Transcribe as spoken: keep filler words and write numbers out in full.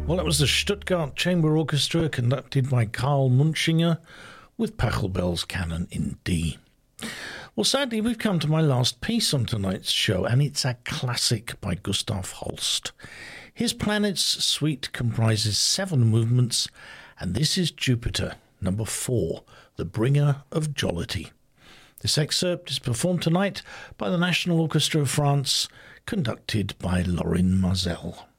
Well, that was the Stuttgart Chamber Orchestra conducted by Karl Munchinger with Pachelbel's Canon in D. Well, sadly, we've come to my last piece on tonight's show, and it's a classic by Gustav Holst. His Planets Suite comprises seven movements, and this is Jupiter, number four, The Bringer of Jollity. This excerpt is performed tonight by the National Orchestra of France, conducted by Lorin Maazel.